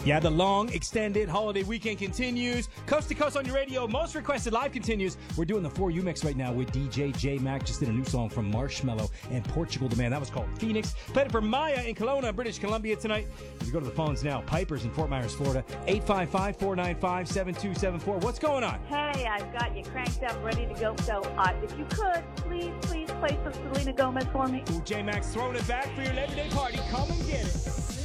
Yeah, the long, extended holiday weekend continues. Coast to coast on your radio. Most requested live continues. We're doing the For You mix right now with DJ J Mac. Just did a new song from Marshmello and Portugal The Man. That was called Phoenix. Played it for Maya in Kelowna, British Columbia tonight. As we go to the phones now, Piper's in Fort Myers, Florida. 855-495-7274. What's going on? Hey, I've got you cranked up, ready to go. So if you could, please play some Selena Gomez for me. Ooh, J Mac's throwing it back for your Labor Day party. Come and get it.